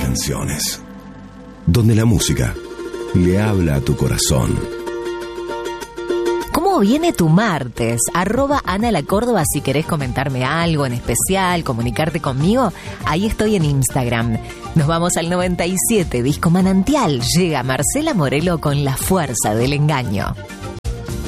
canciones. Donde la música le habla a tu corazón. ¿Cómo viene tu martes? @Ana La Córdoba si querés comentarme algo en especial, comunicarte conmigo. Ahí estoy en Instagram. Nos vamos al 97, Disco Manantial. Llega Marcela Morelo con La Fuerza del Engaño.